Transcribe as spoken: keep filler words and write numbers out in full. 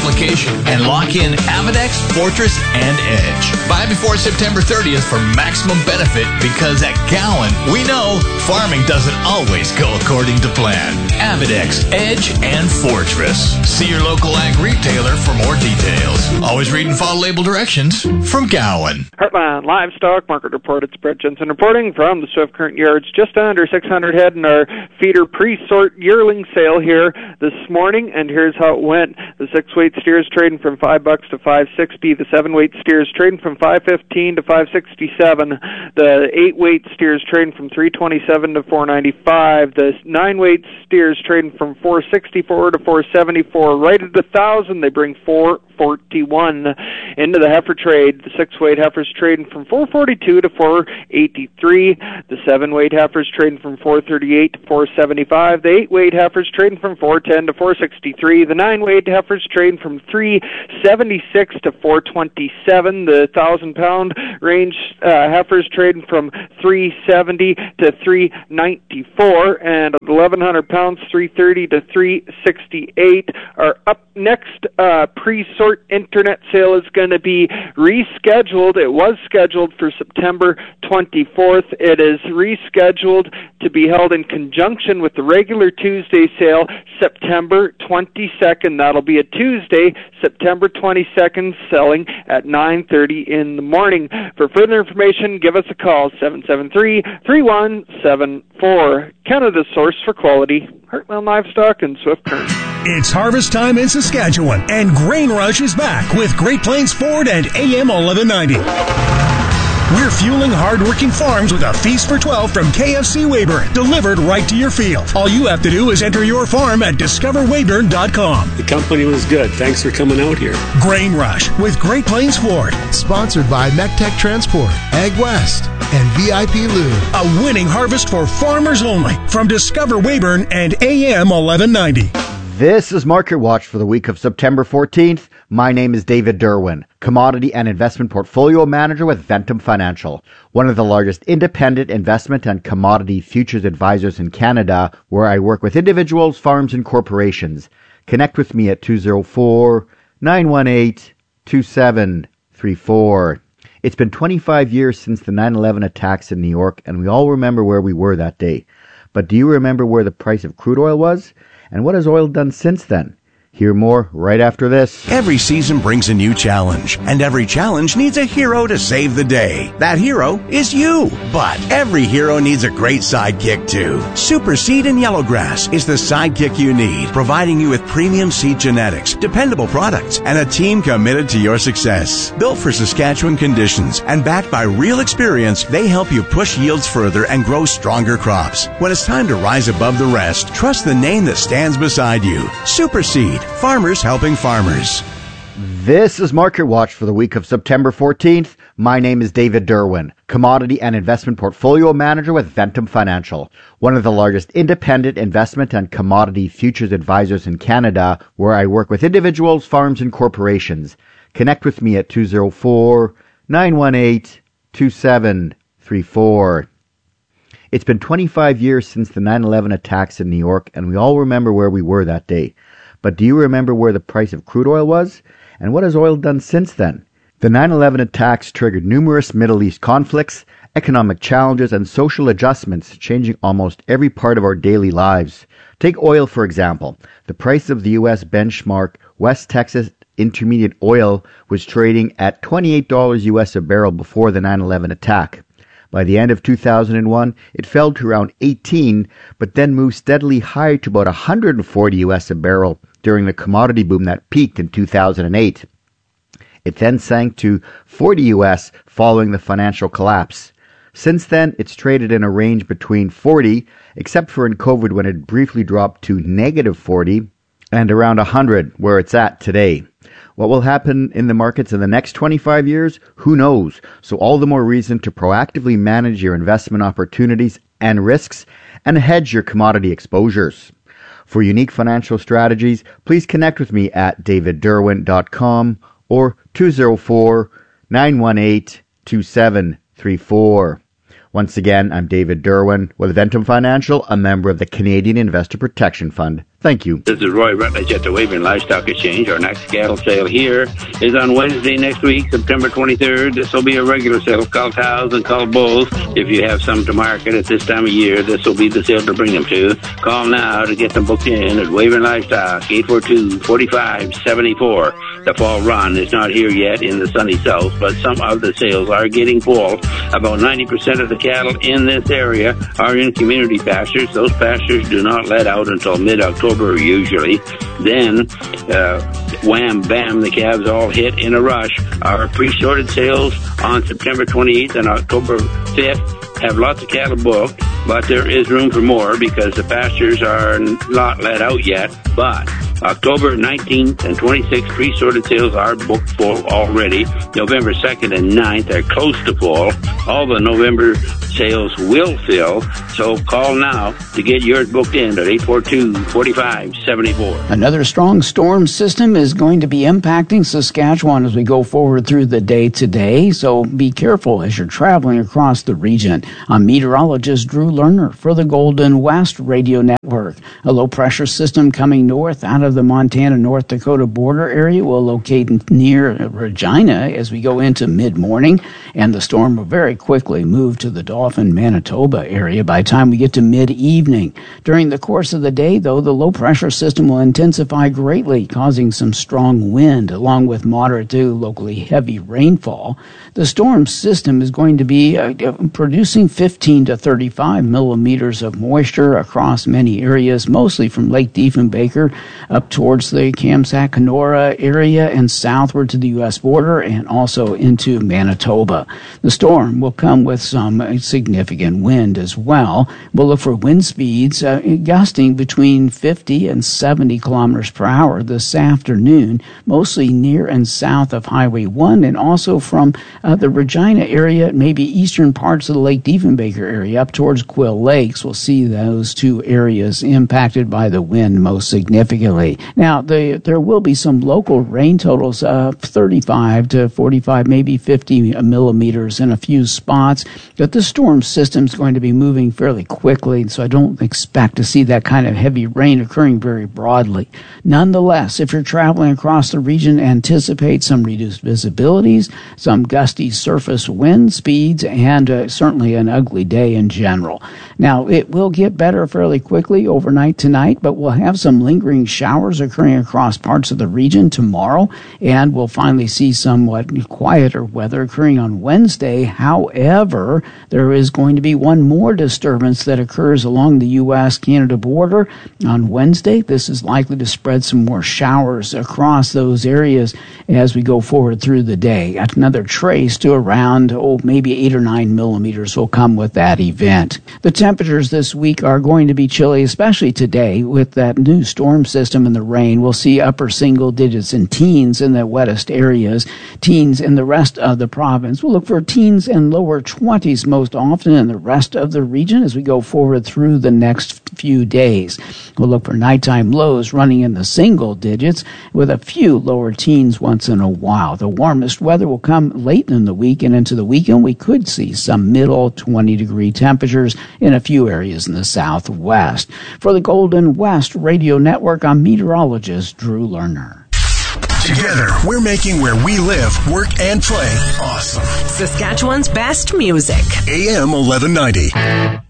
application and lock in Avidex, Fortress, and Edge. Buy before September thirtieth for maximum benefit because at Gowan, we know farming doesn't always go according to plan. Avidex, Edge, and Fortress. See your local ag retailer for more details. Always read and follow label directions from Gowan. Heartland Livestock Market Report. It's Brett Jensen reporting from the Swift Current Yards. Just under six hundred head in our feeder pre-sort yearling sale here this morning, and here's how it went. The six-weight steers trading from five bucks to five sixty. The seven-weight steers trading from five fifteen to five sixty-seven. The eight-weight steers trading from three twenty-seven to four ninety-five. The nine-weight steers trading from four sixty-four to four seventy-four. Right at the thousand, they bring four forty-one. Into the heifer trade, the six-weight heifers trading from four forty-two to four eighty-three. The seven-weight heifers trading from four thirty-eight to four seventy-five. The eight-weight heifers trading from four ten to four sixty-three. The nine-weight heifers trading from three seventy-six to four twenty-seven. The one thousand pound range uh, heifers trading from three seventy to three ninety-four. And eleven hundred pounds, three thirty to three sixty-eight. Our up next uh, pre-sort internet sale is going to be rescheduled. It was scheduled for September twenty-fourth. It is rescheduled to be held in conjunction with the regular Tuesday sale, September twenty-second. That'll be a Tuesday, September twenty-second, selling at nine thirty in the morning. For further information, give us a call, seven seven three, three one seven four. Canada's source for quality, Heartland Livestock and Swift Current. It's harvest time in Saskatchewan, and Grain Rush is back with Great Plains Ford and A M eleven ninety. We're fueling hard-working farms with a feast for twelve from K F C Weyburn, delivered right to your field. All you have to do is enter your farm at discover weyburn dot com. The company was good. Thanks for coming out here. Grain Rush with Great Plains Ford. Sponsored by MecTech Transport, Ag West, and V I P Lube. A winning harvest for farmers only from Discover Weyburn and A M eleven ninety. This is Market Watch for the week of September fourteenth. My name is David Derwin, Commodity and Investment Portfolio Manager with Ventum Financial, one of the largest independent investment and commodity futures advisors in Canada, where I work with individuals, farms, and corporations. Connect with me at two oh four, nine one eight, two seven three four. It's been twenty-five years since the nine eleven attacks in New York, and we all remember where we were that day. But do you remember where the price of crude oil was? And what has oil done since then? Hear more right after this. Every season brings a new challenge, and every challenge needs a hero to save the day. That hero is you. But every hero needs a great sidekick too. Super Seed and Yellowgrass is the sidekick you need, providing you with premium seed genetics, dependable products, and a team committed to your success. Built for Saskatchewan conditions and backed by real experience, they help you push yields further and grow stronger crops. When it's time to rise above the rest, trust the name that stands beside you. Super Seed. Farmers helping farmers. This is Market Watch for the week of September fourteenth. My name is David Derwin, Commodity and Investment Portfolio Manager with Ventum Financial, one of the largest independent investment and commodity futures advisors in Canada, where I work with individuals, farms, and corporations. Connect with me at two oh four, nine one eight, two seven three four. It's been twenty-five years since the nine eleven attacks in New York, and we all remember where we were that day. But do you remember where the price of crude oil was? And what has oil done since then? The nine eleven attacks triggered numerous Middle East conflicts, economic challenges, and social adjustments, changing almost every part of our daily lives. Take oil, for example. The price of the U S benchmark West Texas Intermediate oil was trading at twenty-eight dollars U S a barrel before the nine eleven attack. By the end of two thousand one, it fell to around eighteen, but then moved steadily higher to about one hundred forty U S a barrel during the commodity boom that peaked in two thousand eight. It then sank to forty U S following the financial collapse. Since then, it's traded in a range between forty, except for in COVID when it briefly dropped to negative forty, and around one hundred, where it's at today. What will happen in the markets in the next twenty-five years? Who knows? So all the more reason to proactively manage your investment opportunities and risks and hedge your commodity exposures. For unique financial strategies, please connect with me at david derwin dot com or two oh four, nine one eight, two seven three four. Once again, I'm David Derwin with Ventum Financial, a member of the Canadian Investor Protection Fund. Thank you. This is Roy Rutledge at the Weyburn Livestock Exchange. Our next cattle sale here is on Wednesday next week, September twenty-third. This will be a regular sale of cull cows and cull bulls. If you have some to market at this time of year, this will be the sale to bring them to. Call now to get them booked in at Weyburn Livestock, eight four two, four five seven four. The fall run is not here yet in the sunny south, but some of the sales are getting full. About ninety percent of the cattle in this area are in community pastures. Those pastures do not let out until mid-October usually. Then, uh, wham, bam, the calves all hit in a rush. Our pre-sorted sales on September twenty-eighth and October fifth have lots of cattle booked, but there is room for more because the pastures are not let out yet. But October nineteenth and twenty-sixth pre-sorted sales are booked full already. November second and ninth are close to full. All the November sales will fill, so call now to get yours booked in at eight four two, four five seven four. Another strong storm system is going to be impacting Saskatchewan as we go forward through the day today, so be careful as you're traveling across the region. I'm meteorologist Drew Lerner for the Golden West Radio Network. A low-pressure system coming north out of the Montana-North Dakota border area will locate near Regina as we go into mid-morning, and the storm will very quickly move to the Dauphin, Manitoba area by the time we get to mid-evening. During the course of the day, though, the low-pressure system will intensify greatly, causing some strong wind along with moderate to locally heavy rainfall. The storm system is going to be uh, producing fifteen to thirty-five millimeters of moisture across many areas, mostly from Lake Diefenbaker up towards the Kamsack-Kenora area and southward to the U S border and also into Manitoba. The storm will come with some significant wind as well. We'll look for wind speeds uh, gusting between fifty and seventy kilometers per hour this afternoon, mostly near and south of Highway one and also from uh, the Regina area, maybe eastern parts of the Lake Diefenbaker area up towards Quill Lakes. We'll see those two areas impacted by the wind most significantly. Now, the, there will be some local rain totals of thirty-five to forty-five, maybe fifty millimeters in a few spots, but the storm system is going to be moving fairly quickly, so I don't expect to see that kind of heavy rain occurring very broadly. Nonetheless, if you're traveling across the region, anticipate some reduced visibilities, some gusty surface wind speeds, and uh, certainly an ugly day in general. Now, it will get better fairly quickly overnight tonight, but we'll have some lingering showers occurring across parts of the region tomorrow, and we'll finally see somewhat quieter weather occurring on Wednesday. However, there is going to be one more disturbance that occurs along the U S Canada border on Wednesday. This is likely to spread some more showers across those areas as we go forward through the day. Another trace to around, oh, maybe eight or nine millimeters will come with that event. The temperatures this week are going to be chilly, especially today with that new storm system and the rain. We'll see upper single digits and teens in the wettest areas, teens in the rest of the province. We'll look for teens and lower twenties most often in the rest of the region as we go forward through the next few days. We'll look for nighttime lows running in the single digits with a few lower teens once in a while. The warmest weather will come late in the week and into the weekend. We could see some middle twenty degree temperatures in a few areas in the southwest. For the Golden West Radio Network, I'm meteorologist Drew Lerner. Together, we're making where we live, work, and play awesome. Saskatchewan's best music. A M eleven ninety.